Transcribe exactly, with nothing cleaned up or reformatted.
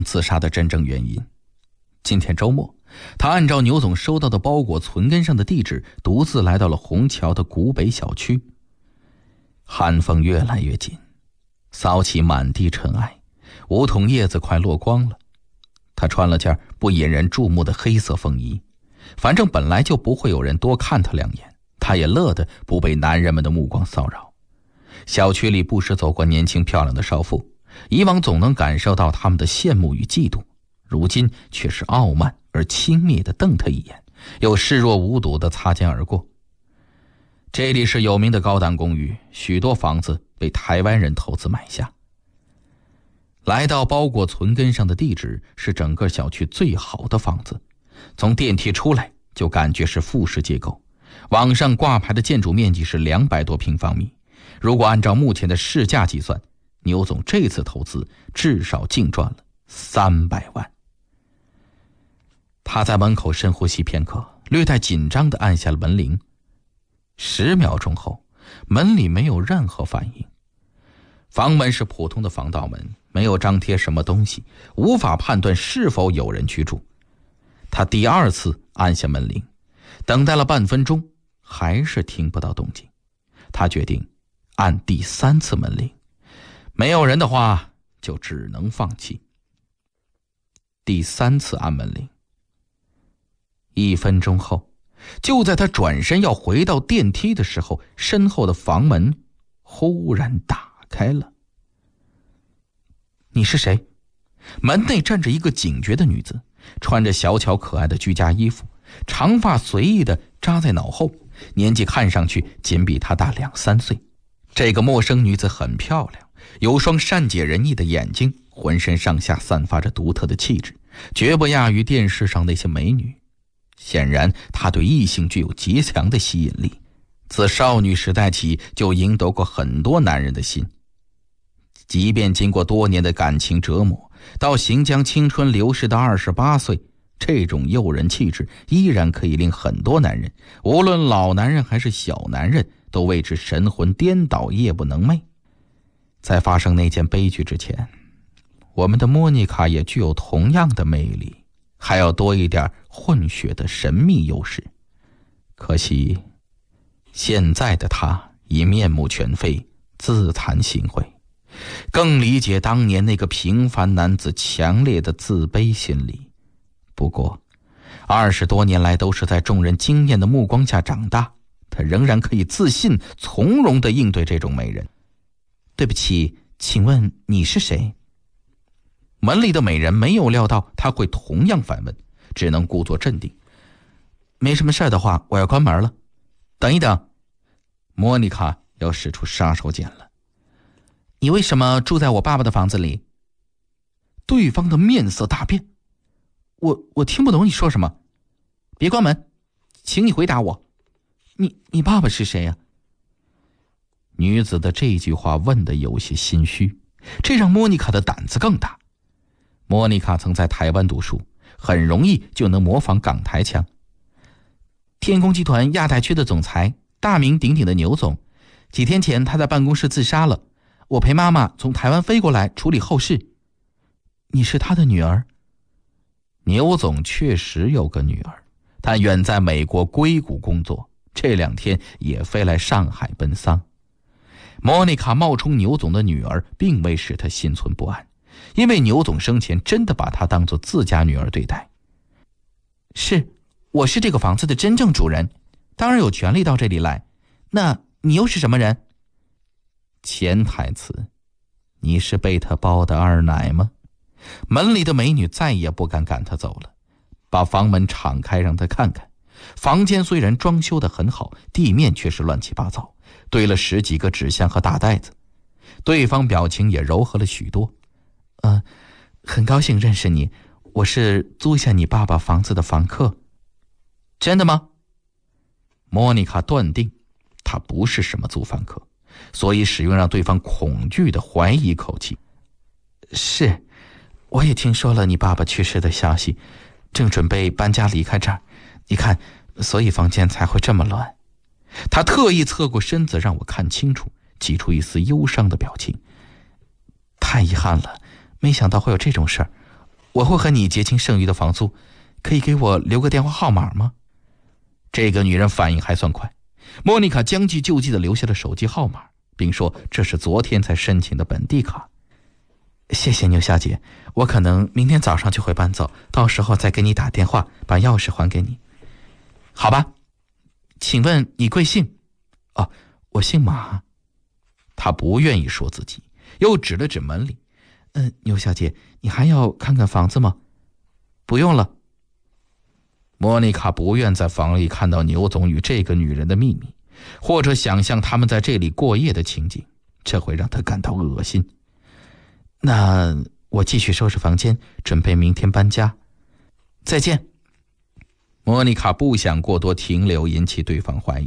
自杀的真正原因。今天周末，他按照牛总收到的包裹存根上的地址，独自来到了虹桥的古北小区。寒风越来越紧，扫起满地尘埃，梧桐叶子快落光了。他穿了件不引人注目的黑色风衣，反正本来就不会有人多看他两眼，他也乐得不被男人们的目光骚扰。小区里不时走过年轻漂亮的少妇，以往总能感受到他们的羡慕与嫉妒，如今却是傲慢而轻蔑地瞪他一眼，又视若无睹地擦肩而过。这里是有名的高档公寓，许多房子被台湾人投资买下。来到包裹存根上的地址是整个小区最好的房子，从电梯出来就感觉是复式结构，网上挂牌的建筑面积是两百多平方米。如果按照目前的市价计算，牛总这次投资至少净赚了三百万。他在门口深呼吸片刻，略带紧张地按下了门铃。十秒钟后，门里没有任何反应。房门是普通的防盗门，没有张贴什么东西，无法判断是否有人居住。他第二次按下门铃，等待了半分钟，还是听不到动静。他决定按第三次门铃，没有人的话就只能放弃。第三次按门铃，一分钟后，就在他转身要回到电梯的时候，身后的房门忽然打开了。你是谁？门内站着一个警觉的女子，穿着小巧可爱的居家衣服，长发随意地扎在脑后，年纪看上去仅比她大两三岁。这个陌生女子很漂亮，有双善解人意的眼睛，浑身上下散发着独特的气质，绝不亚于电视上那些美女。显然她对异性具有极强的吸引力，自少女时代起就赢得过很多男人的心。即便经过多年的感情折磨，到行将青春流逝的二十八岁，这种诱人气质依然可以令很多男人，无论老男人还是小男人，都为之神魂颠倒，夜不能寐。在发生那件悲剧之前，我们的莫妮卡也具有同样的魅力，还要多一点混血的神秘优势。可惜现在的她已面目全非，自惭形秽，更理解当年那个平凡男子强烈的自卑心理。不过二十多年来都是在众人惊艳的目光下长大，他仍然可以自信从容地应对这种美人。对不起，请问你是谁？门里的美人没有料到他会同样反问，只能故作镇定。没什么事的话，我要关门了。等一等，莫妮卡要使出杀手锏了。你为什么住在我爸爸的房子里？对方的面色大变。我我听不懂你说什么。别关门，请你回答我。你你爸爸是谁呀？女子的这句话问得有些心虚，这让莫妮卡的胆子更大。莫妮卡曾在台湾读书，很容易就能模仿港台腔。天工集团亚太区的总裁，大名鼎鼎的牛总，几天前他在办公室自杀了，我陪妈妈从台湾飞过来处理后事。你是他的女儿？牛总确实有个女儿，他远在美国硅谷工作，这两天也飞来上海奔丧。莫妮卡冒充牛总的女儿并未使他心存不安，因为牛总生前真的把她当作自家女儿对待。是，我是这个房子的真正主人，当然有权利到这里来。那你又是什么人？潜台词，你是被他包的二奶吗？门里的美女再也不敢赶他走了，把房门敞开让他看看。房间虽然装修得很好，地面却是乱七八糟，堆了十几个纸箱和大袋子。对方表情也柔和了许多。呃，很高兴认识你，我是租下你爸爸房子的房客。真的吗？莫妮卡断定他不是什么租房客，所以使用让对方恐惧的怀疑口气。是，我也听说了你爸爸去世的消息，正准备搬家离开这儿，你看，所以房间才会这么乱。他特意侧过身子让我看清楚，挤出一丝忧伤的表情。太遗憾了，没想到会有这种事儿， 我会和你结清剩余的房租，可以给我留个电话号码吗？这个女人反应还算快，莫妮卡将计就计地留下了手机号码，并说这是昨天才申请的本地卡。谢谢牛小姐，我可能明天早上就会搬走，到时候再给你打电话，把钥匙还给你。好吧，请问你贵姓？哦，我姓马。他不愿意说自己，又指了指门里。嗯，牛小姐，你还要看看房子吗？不用了。莫妮卡不愿在房里看到牛总与这个女人的秘密，或者想象他们在这里过夜的情景，这会让她感到恶心。那我继续收拾房间，准备明天搬家。再见。莫妮卡不想过多停留，引起对方怀疑。